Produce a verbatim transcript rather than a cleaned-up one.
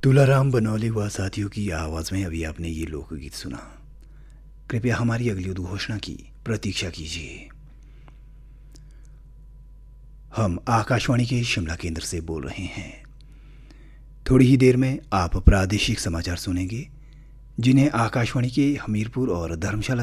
तुलाराम बनौले व साथियों की आवाज़ में अभी आपने ये लोकगीत सुना। कृपया हमारी अगली उद्घोषणा की प्रतीक्षा कीजिए। हम आकाशवाणी के शिमला केंद्र से बोल रहे हैं। थोड़ी ही देर में आप प्रादेशिक समाचार सुनेंगे, जिन्हें आकाशवाणी के हमीरपुर और धर्मशाला